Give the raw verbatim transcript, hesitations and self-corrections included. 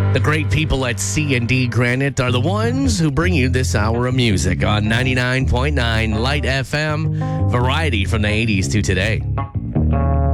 The great people at C and D Granite are the ones who bring you this hour of music on ninety-nine point nine Light F M, variety from the eighties to today.